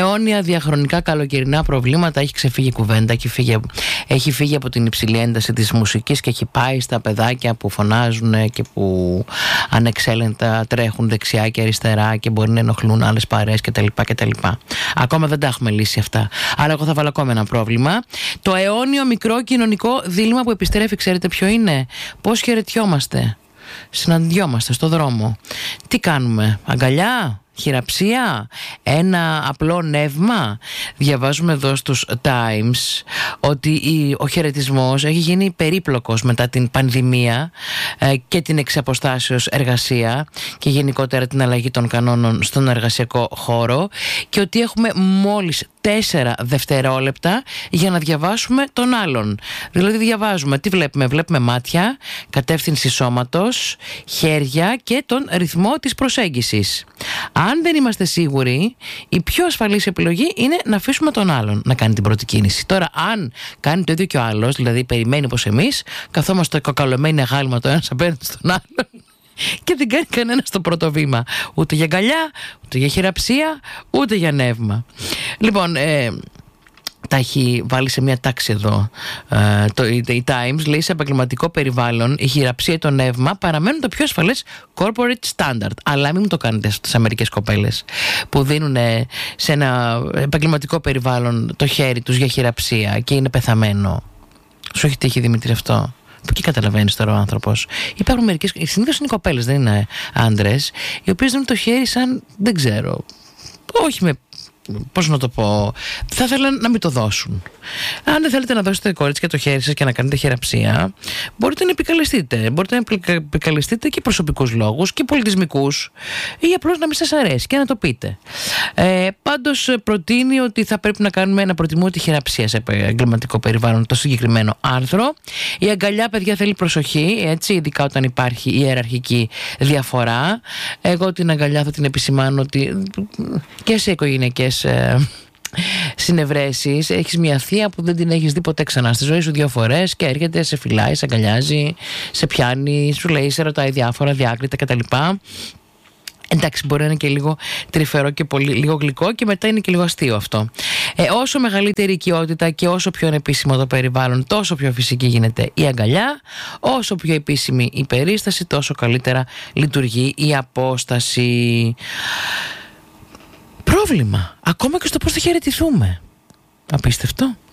αιώνια διαχρονικά καλοκαιρινά προβλήματα. Έχει ξεφύγει η κουβέντα, έχει φύγει από την υψηλή ένταση της μουσικής και έχει πάει στα παιδάκια που φωνάζουν και που ανεξέλεγκτα τρέχουν δεξιά και αριστερά και μπορεί να ενοχλούν άλλες παρέες κτλ. Ακόμα δεν τα έχουμε λύσει αυτά. Αλλά εγώ θα βάλω ακόμα ένα πρόβλημα. Το αιώνιο μικρό κοινωνικό δίλημμα που επιστρέφει, ξέρετε ποιο είναι? Πώς χαιρετιόμαστε? Συναντιόμαστε στο δρόμο. Τι κάνουμε? Αγκαλιά? Χειραψία? Ένα απλό νεύμα? Διαβάζουμε εδώ στους Times ότι ο χαιρετισμός έχει γίνει περίπλοκος μετά την πανδημία και την εξαποστάσεως εργασία και γενικότερα την αλλαγή των κανόνων στον εργασιακό χώρο, και ότι έχουμε μόλις 4 δευτερόλεπτα για να διαβάσουμε τον άλλον. Δηλαδή διαβάζουμε, τι βλέπουμε? Βλέπουμε μάτια, κατεύθυνση σώματος, χέρια και τον ρυθμό της προσέγγισης. Αν δεν είμαστε σίγουροι, η πιο ασφαλής επιλογή είναι να αφήσουμε τον άλλον να κάνει την πρώτη κίνηση. Τώρα, αν κάνει το ίδιο και ο άλλος, δηλαδή περιμένει πως εμείς καθόμαστε κοκαλωμένοι αγάλμα το ένας απέναντι στον άλλον και δεν κάνει κανένα το πρώτο βήμα, ούτε για αγκαλιά, ούτε για χειραψία, ούτε για νεύμα. Λοιπόν, τα έχει βάλει σε μια τάξη εδώ η Times. Λέει, σε επαγγελματικό περιβάλλον η χειραψία ή το νεύμα παραμένουν το πιο ασφαλές corporate standard. Αλλά μην μου το κάνετε στις Αμερικές κοπέλες που δίνουν σε ένα επαγγελματικό περιβάλλον το χέρι τους για χειραψία και είναι πεθαμένο. Σου έχει τύχει, Δημήτρη, αυτό? Από εκεί καταλαβαίνεις τώρα ο άνθρωπος. Υπάρχουν μερικές, συνήθως είναι κοπέλες, δεν είναι άντρες, οι οποίες δίνουν το χέρι σαν, δεν ξέρω, όχι με, πώς να το πω, θα ήθελαν να μην το δώσουν. Αν δεν θέλετε να δώσετε, κορίτσια, το χέρι σας και να κάνετε χειραψία, μπορείτε να επικαλεστείτε. Μπορείτε να επικαλεστείτε και προσωπικούς λόγους και πολιτισμικούς, ή απλώς να μην σας αρέσει και να το πείτε. Πάντως προτείνει ότι θα πρέπει να προτιμούμε τη χειραψία σε επαγγελματικό περιβάλλον, το συγκεκριμένο άρθρο. Η αγκαλιά, παιδιά, θέλει προσοχή, έτσι, ειδικά όταν υπάρχει ιεραρχική διαφορά. Εγώ την αγκαλιά θα την επισημάνω ότι και σε οικογενειακές συνευρέσεις έχεις μια θεία που δεν την έχεις δει ποτέ ξανά στη ζωή σου 2 φορές και έρχεται, σε φυλάει, σε αγκαλιάζει, σε πιάνει, σου λέει, σε ρωτάει διάφορα, διάκριτα κτλ. Εντάξει, μπορεί να είναι και λίγο τρυφερό και λίγο γλυκό και μετά είναι και λίγο αστείο αυτό. Όσο μεγαλύτερη οικειότητα και όσο πιο ανεπίσημο το περιβάλλον, τόσο πιο φυσική γίνεται η αγκαλιά. Όσο πιο επίσημη η περίσταση, τόσο καλύτερα λειτουργεί η απόσταση. Πρόβλημα ακόμα και στο πώς θα χαιρετηθούμε. Απίστευτο.